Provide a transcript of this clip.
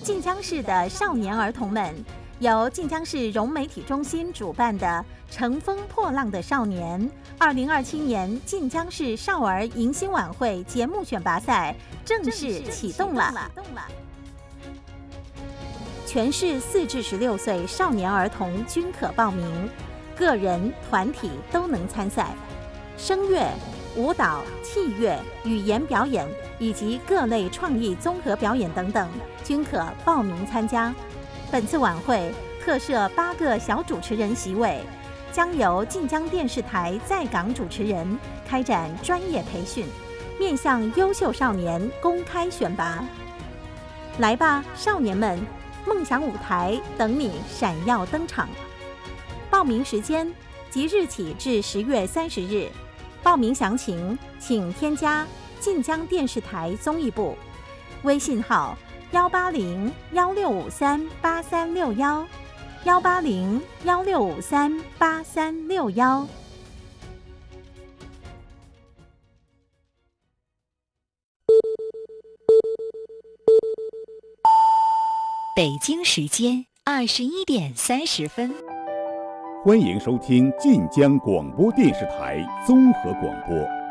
晋江市的少年儿童们，由晋江市融媒体中心主办的“乘风破浪的少年”2027年晋江市少儿迎新晚会节目选拔赛正式启动了。全市4至16岁少年儿童均可报名，个人、团体都能参赛。声乐、舞蹈、器乐、语言表演以及各类创意综合表演等等，均可报名参加。本次晚会特设8个小主持人席位，将由晋江电视台在港主持人开展专业培训，面向优秀少年公开选拔。来吧，少年们！梦想舞台等你闪耀登场。报名时间即日起至10月30日。报名详情请添加晋江电视台综艺部微信号180-1653-8361，180-1653-8361。 北京时间21点30分， 欢迎收听晋江广播电视台综合广播。